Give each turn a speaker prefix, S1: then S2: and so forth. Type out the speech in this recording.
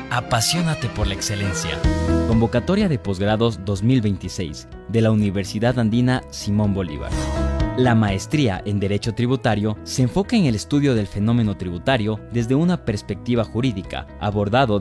S1: Apasionate por la excelencia. Convocatoria de posgrados 2026 de la Universidad Andina Simón Bolívar. La maestría en Derecho Tributario se enfoca en el estudio del fenómeno tributario desde una perspectiva jurídica, abordado